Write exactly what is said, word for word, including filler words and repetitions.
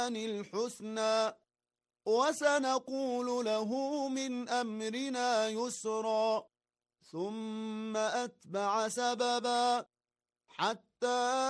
الحسنى وسنقول له من أمرنا يسرا ثم أتبع سببا حتى